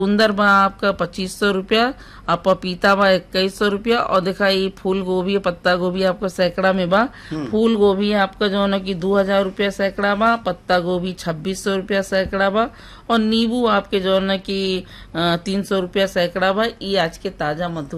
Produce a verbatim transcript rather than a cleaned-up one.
कुंदर बा आपका पच्चीस सौ रुपया और पपीता बा इक्कीस सौ रुपया और देखा ये फूल गोभी पत्ता गोभी आपका सैकड़ा में बा। फूल गोभी आपका जो है कि दो हजार रुपया सैकड़ा बा, पत्ता गोभी छब्बीस सौ रुपया सैकड़ा बा और नींबू आपके जो है कि तीन सौ रुपया सैकड़ा बा। ये आज के ताजा मधु